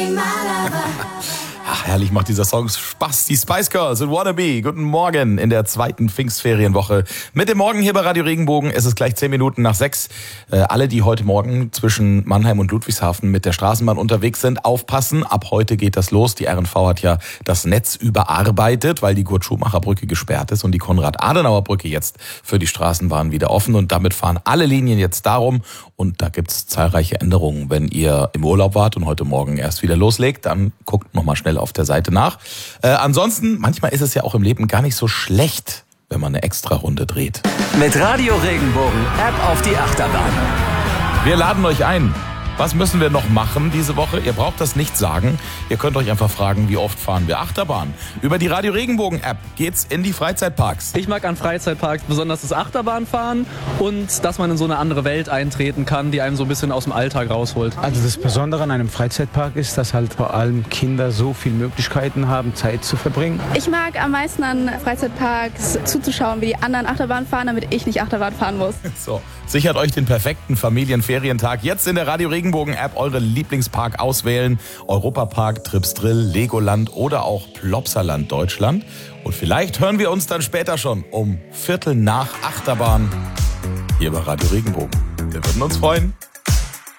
Ach, herrlich macht dieser Song Spaß. Die Spice Girls und Wannabe. Guten Morgen in der zweiten Pfingstferienwoche. Mit dem Morgen hier bei Radio Regenbogen. Es ist gleich 10 Minuten nach 6. Alle, die heute Morgen zwischen Mannheim und Ludwigshafen mit der Straßenbahn unterwegs sind, aufpassen. Ab heute geht das los. Die RNV hat ja das Netz überarbeitet, weil die Kurt-Schumacher-Brücke gesperrt ist und die Konrad-Adenauer-Brücke jetzt für die Straßenbahn wieder offen. Und damit fahren alle Linien jetzt darum. Und da gibt's zahlreiche Änderungen. Wenn ihr im Urlaub wart und heute Morgen erst wieder loslegt, dann guckt nochmal schnell auf der Seite nach. Ansonsten, manchmal ist es ja auch im Leben gar nicht so schlecht, wenn man eine Extra-Runde dreht. Mit Radio Regenbogen App auf die Achterbahn. Wir laden euch ein. Was müssen wir noch machen diese Woche? Ihr braucht das nicht sagen. Ihr könnt euch einfach fragen, wie oft fahren wir Achterbahn? Über die Radio Regenbogen App geht's in die Freizeitparks. Ich mag an Freizeitparks besonders das Achterbahnfahren und dass man in so eine andere Welt eintreten kann, die einem so ein bisschen aus dem Alltag rausholt. Also das Besondere an einem Freizeitpark ist, dass halt vor allem Kinder so viele Möglichkeiten haben, Zeit zu verbringen. Ich mag am meisten an Freizeitparks zuzuschauen, wie die anderen Achterbahn fahren, damit ich nicht Achterbahn fahren muss. So, sichert euch den perfekten Familienferientag jetzt in der Radio Regenbogen-App. Eure Lieblingspark auswählen. Europapark, Trips Drill, Legoland oder auch Plopsaland Deutschland. Und vielleicht hören wir uns dann später schon um 8:15 Achterbahn hier bei Radio Regenbogen. Wir würden uns freuen.